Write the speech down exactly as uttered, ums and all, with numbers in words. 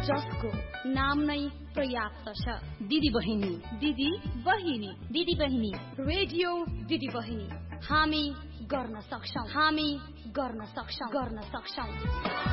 जसको नाम नै पर्याप्त छ। दिदी बहिनी, दिदी बहिनी, दिदी बहिनी, रेडियो दिदी बहिनी, हामी गर्न सक्छौं, हामी गर्न सक्छौं, गर्न सक्छौं।